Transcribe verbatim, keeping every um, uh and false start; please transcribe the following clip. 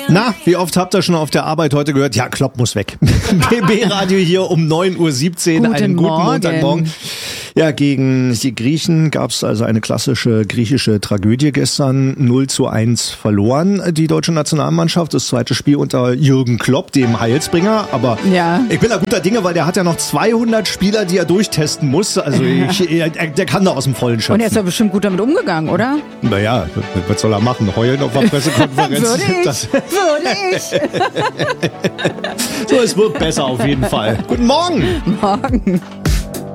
Na, wie oft habt ihr schon auf der Arbeit heute gehört? Ja, Klopp muss weg. B B-Radio hier um neun Uhr siebzehn. Guten Einen guten Morgen. Montagmorgen. Ja, gegen die Griechen gab es also eine klassische griechische Tragödie gestern. null zu eins verloren, die deutsche Nationalmannschaft. Das zweite Spiel unter Jürgen Klopp, dem Heilsbringer. Aber Ja. ich bin da guter Dinge, weil der hat ja noch zweihundert Spieler, die er durchtesten muss. Also ich, er, der kann da aus dem Vollen schöpfen. Und er ist doch bestimmt gut damit umgegangen, oder? Naja, was soll er machen? Heulen auf der Pressekonferenz? Würde ich. Das, Würde ich. so, es wird besser auf jeden Fall. Guten Morgen! Morgen.